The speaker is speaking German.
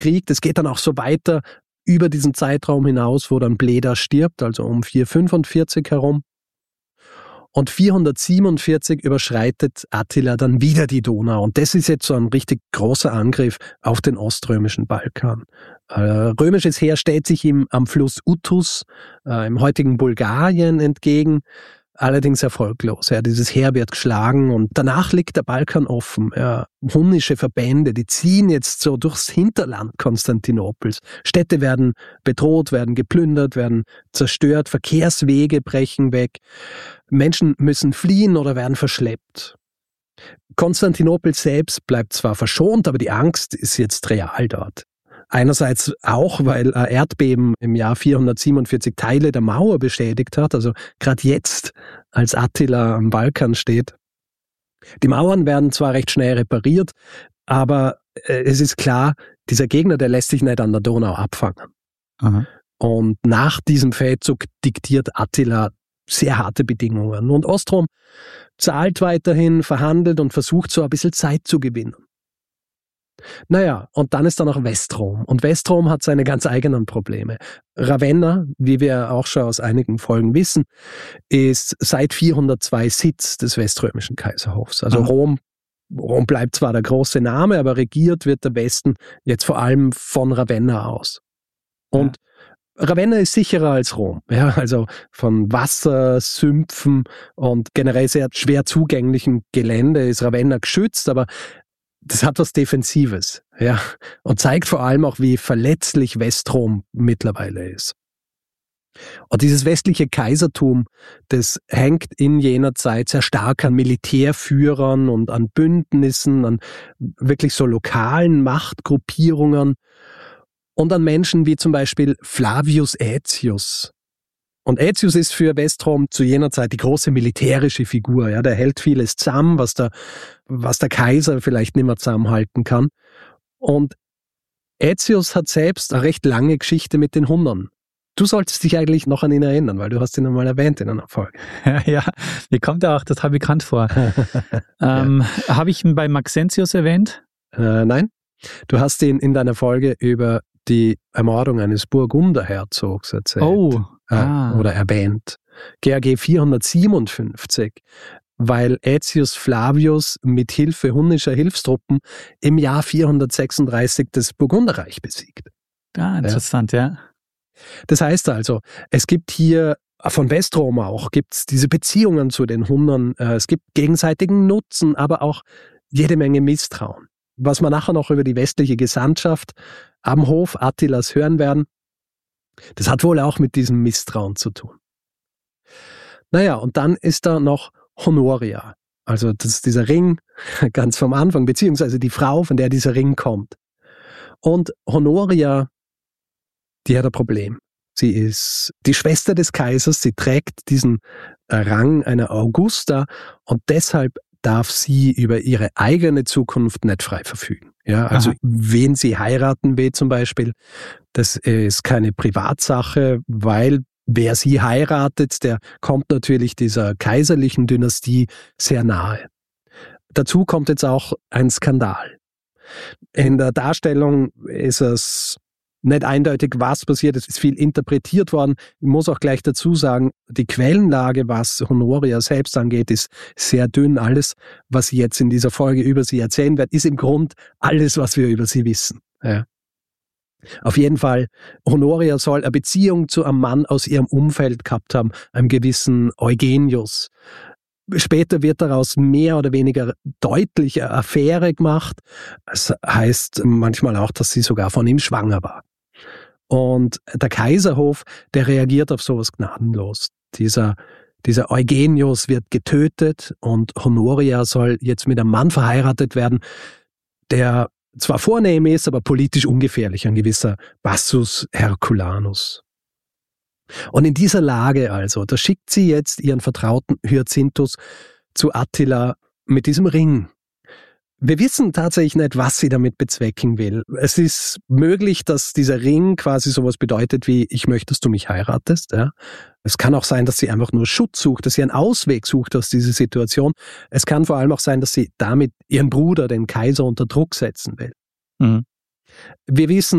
Krieg. Das geht dann auch so weiter über diesen Zeitraum hinaus, wo dann Bleda stirbt, also um 445 herum. Und 447 überschreitet Attila dann wieder die Donau. Und das ist jetzt so ein richtig großer Angriff auf den oströmischen Balkan. Römisches Heer stellt sich ihm am Fluss Utus im heutigen Bulgarien entgegen, allerdings erfolglos. Ja, dieses Heer wird geschlagen und danach liegt der Balkan offen. Ja, hunnische Verbände, die ziehen jetzt so durchs Hinterland Konstantinopels. Städte werden bedroht, werden geplündert, werden zerstört, Verkehrswege brechen weg. Menschen müssen fliehen oder werden verschleppt. Konstantinopel selbst bleibt zwar verschont, aber die Angst ist jetzt real dort. Einerseits auch, weil ein Erdbeben im Jahr 447 Teile der Mauer beschädigt hat, also gerade jetzt, als Attila am Balkan steht. Die Mauern werden zwar recht schnell repariert, aber es ist klar, dieser Gegner, der lässt sich nicht an der Donau abfangen. Aha. Und nach diesem Feldzug diktiert Attila sehr harte Bedingungen. Und Ostrom zahlt weiterhin, verhandelt und versucht so ein bisschen Zeit zu gewinnen. Naja, und dann ist da noch Westrom. Und Westrom hat seine ganz eigenen Probleme. Ravenna, wie wir auch schon aus einigen Folgen wissen, ist seit 402 Sitz des weströmischen Kaiserhofs. Also Rom bleibt zwar der große Name, aber regiert wird der Westen jetzt vor allem von Ravenna aus. Und Ravenna ist sicherer als Rom. Ja, also von Wasser, Sümpfen und generell sehr schwer zugänglichem Gelände ist Ravenna geschützt, aber das hat was Defensives, ja, und zeigt vor allem auch, wie verletzlich Westrom mittlerweile ist. Und dieses westliche Kaisertum, das hängt in jener Zeit sehr stark an Militärführern und an Bündnissen, an wirklich so lokalen Machtgruppierungen und an Menschen wie zum Beispiel Flavius Aetius. Und Aetius ist für Westrom zu jener Zeit die große militärische Figur. Ja, der hält vieles zusammen, was der Kaiser vielleicht nicht mehr zusammenhalten kann. Und Aetius hat selbst eine recht lange Geschichte mit den Hunnern. Du solltest dich eigentlich noch an ihn erinnern, weil du hast ihn einmal erwähnt in einer Folge. Ja, mir kommt er auch total bekannt vor. Habe ich ihn bei Maxentius erwähnt? Nein, du hast ihn in deiner Folge über die Ermordung eines Burgunderherzogs erzählt. Oder erwähnt. GAG 457, weil Aetius Flavius mit Hilfe hunnischer Hilfstruppen im Jahr 436 das Burgunderreich besiegt. Interessant, ja. Das heißt also, es gibt hier von Westrom auch gibt's diese Beziehungen zu den Hunnern, es gibt gegenseitigen Nutzen, aber auch jede Menge Misstrauen. Was wir nachher noch über die westliche Gesandtschaft am Hof Attilas hören werden, das hat wohl auch mit diesem Misstrauen zu tun. Naja, und dann ist da noch Honoria. Also das ist dieser Ring ganz vom Anfang, beziehungsweise die Frau, von der dieser Ring kommt. Und Honoria, die hat ein Problem. Sie ist die Schwester des Kaisers, sie trägt diesen Rang einer Augusta und deshalb darf sie über ihre eigene Zukunft nicht frei verfügen. Ja, also wen sie heiraten will zum Beispiel, das ist keine Privatsache, weil wer sie heiratet, der kommt natürlich dieser kaiserlichen Dynastie sehr nahe. Dazu kommt jetzt auch ein Skandal. In der Darstellung ist es nicht eindeutig, was passiert. Es ist viel interpretiert worden. Ich muss auch gleich dazu sagen, die Quellenlage, was Honoria selbst angeht, ist sehr dünn. Alles, was ich jetzt in dieser Folge über sie erzählen werde, ist im Grund alles, was wir über sie wissen. Ja. Auf jeden Fall, Honoria soll eine Beziehung zu einem Mann aus ihrem Umfeld gehabt haben, einem gewissen Eugenius. Später wird daraus mehr oder weniger deutlich eine Affäre gemacht. Es heißt manchmal auch, dass sie sogar von ihm schwanger war. Und der Kaiserhof, der reagiert auf sowas gnadenlos. Dieser Eugenius wird getötet und Honoria soll jetzt mit einem Mann verheiratet werden, der zwar vornehm ist, aber politisch ungefährlich, ein gewisser Bassus Herculanus. Und in dieser Lage also, da schickt sie jetzt ihren Vertrauten Hyacinthus zu Attila mit diesem Ring. Wir wissen tatsächlich nicht, was sie damit bezwecken will. Es ist möglich, dass dieser Ring quasi sowas bedeutet wie, ich möchte, dass du mich heiratest. Ja. Es kann auch sein, dass sie einfach nur Schutz sucht, dass sie einen Ausweg sucht aus dieser Situation. Es kann vor allem auch sein, dass sie damit ihren Bruder, den Kaiser, unter Druck setzen will. Mhm. Wir wissen